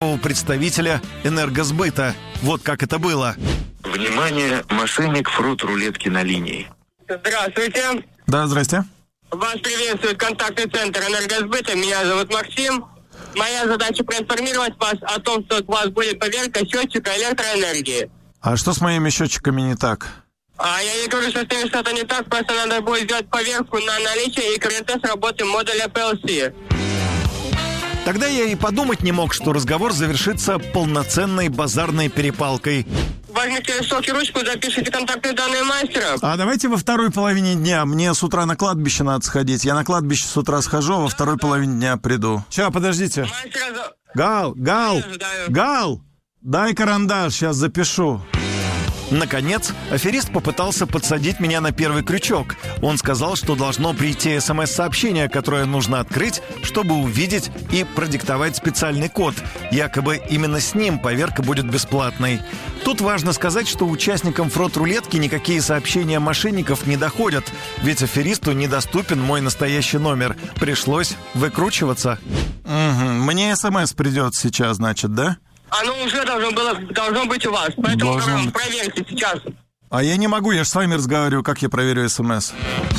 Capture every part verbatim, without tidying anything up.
первого представителя «Энергосбыта». Вот как это было. Внимание, мошенник фрут рулетки на линии. Здравствуйте. Да, здрасте. Вас приветствует контактный центр «Энергосбыта». Меня зовут Максим. Моя задача проинформировать вас о том, что у вас будет поверка счетчика электроэнергии. А что с моими счетчиками не так? А я не говорю, что с ними что-то не так, просто надо будет сделать поверку на наличие и КРТ работы модуля пи эл си. Тогда я и подумать не мог, что разговор завершится полноценной базарной перепалкой. Возьмите листок и ручку, запишите контактные данные мастера. А давайте во второй половине дня. Мне с утра на кладбище надо сходить. Я на кладбище с утра схожу, а во второй половине дня приду. Сейчас, подождите. Мастера... Гал, Гал, Гал, дай карандаш, сейчас запишу. Наконец, аферист попытался подсадить меня на первый крючок. Он сказал, что должно прийти смс-сообщение, которое нужно открыть, чтобы увидеть и продиктовать специальный код. Якобы именно с ним поверка будет бесплатной. Тут важно сказать, что участникам фрот-рулетки никакие сообщения мошенников не доходят, ведь аферисту недоступен мой настоящий номер. Пришлось выкручиваться. Угу. Мне смс придет сейчас, значит, да? Оно уже должно было, должно быть у вас, поэтому должен... проверьте сейчас. А я не могу, я же с вами разговариваю, как я проверю смс?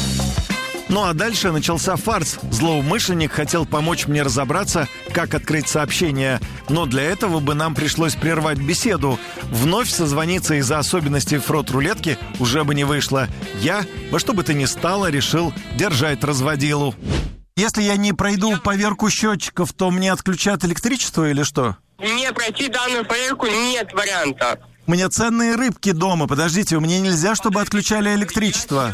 Ну а дальше начался фарс. Злоумышленник хотел помочь мне разобраться, как открыть сообщение. Но для этого бы нам пришлось прервать беседу. Вновь созвониться из-за особенностей фрот-рулетки уже бы не вышло. Я, во что бы то ни стало, решил держать разводилу. Если я не пройду поверку счетчиков, то мне отключат электричество или что? Не пройти данную поверку нет варианта. У меня ценные рыбки дома. Подождите, у меня нельзя, чтобы отключали электричество.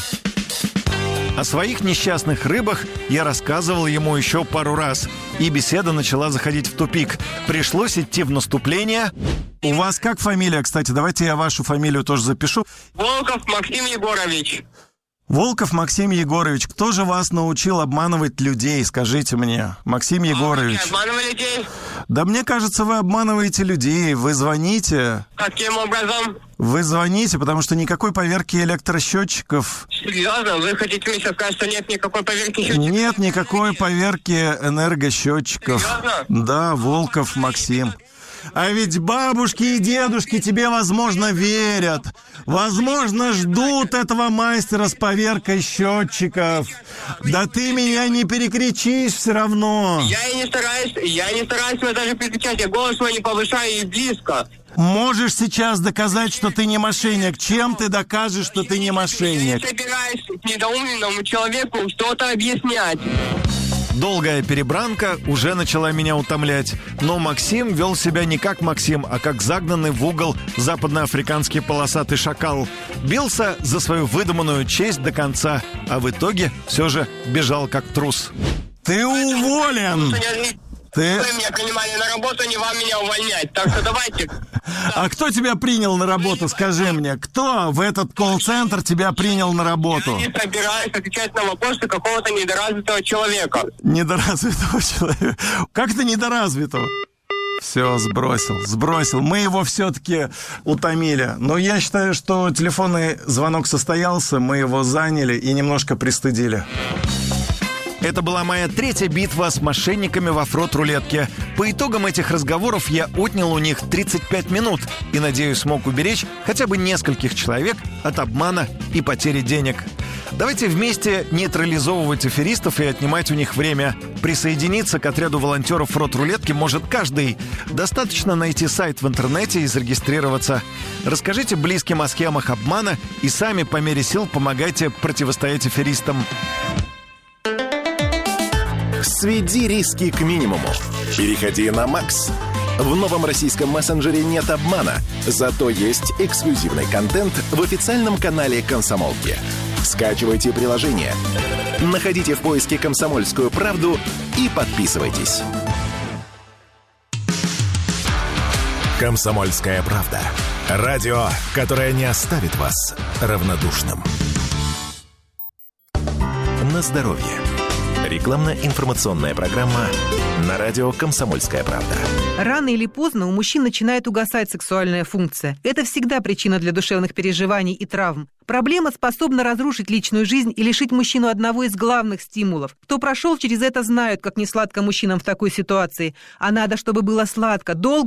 О своих несчастных рыбах я рассказывал ему еще пару раз. И беседа начала заходить в тупик. Пришлось идти в наступление. У вас как фамилия, кстати? Давайте я вашу фамилию тоже запишу. Волков Максим Егорович. Волков Максим Егорович. Кто же вас научил обманывать людей, скажите мне? Максим Егорович. А вы не обманывали людей? Да мне кажется, вы обманываете людей. Вы звоните. Каким образом? Вы звоните, потому что никакой поверки электросчетчиков... Серьезно? Вы хотите мне сейчас сказать, что нет никакой поверки счетчиков? Нет никакой поверки энергосчетчиков. Серьезно? Да, Волков Максим. А ведь бабушки и дедушки тебе, возможно, верят. Возможно, ждут этого мастера с поверкой счетчиков. Да ты меня не перекричишь все равно. Я и не стараюсь, я не стараюсь меня даже перекричать. Я голос свой не повышаю и близко. Можешь сейчас доказать, что ты не мошенник? Чем ты докажешь, что ты не мошенник? Я не собираюсь недоуменному человеку что-то объяснять. Долгая перебранка уже начала меня утомлять. Но Максим вел себя не как Максим, а как загнанный в угол западноафриканский полосатый шакал. Бился за свою выдуманную честь до конца, а в итоге все же бежал как трус. Ты уволен! Ты... Вы меня принимали на работу, не вам меня увольнять. Так что давайте... А кто тебя принял на работу, скажи мне? Кто в этот колл-центр тебя принял на работу? Я не собираюсь отвечать на вопросы какого-то недоразвитого человека. Недоразвитого человека? Как ты недоразвитого? Все, сбросил, сбросил. Мы его все-таки утомили. Но я считаю, что телефонный звонок состоялся, мы его заняли и немножко пристыдили. Это была моя третья битва с мошенниками во фрот-рулетке. По итогам этих разговоров я отнял у них тридцать пять минут и, надеюсь, смог уберечь хотя бы нескольких человек от обмана и потери денег. Давайте вместе нейтрализовывать аферистов и отнимать у них время. Присоединиться к отряду волонтеров фрот-рулетки может каждый. Достаточно найти сайт в интернете и зарегистрироваться. Расскажите близким о схемах обмана и сами по мере сил помогайте противостоять аферистам. Сведи риски к минимуму. Переходи на Макс. В новом российском мессенджере нет обмана, зато есть эксклюзивный контент в официальном канале «Комсомолки». Скачивайте приложение, находите в поиске «Комсомольскую правду» и подписывайтесь. «Комсомольская правда». Радио, которое не оставит вас равнодушным. На здоровье. Рекламно-информационная программа на радио «Комсомольская правда». Рано или поздно у мужчин начинает угасать сексуальная функция. Это всегда причина для душевных переживаний и травм. Проблема способна разрушить личную жизнь и лишить мужчину одного из главных стимулов. Кто прошел через это, знают, как несладко мужчинам в такой ситуации. А надо, чтобы было сладко, долго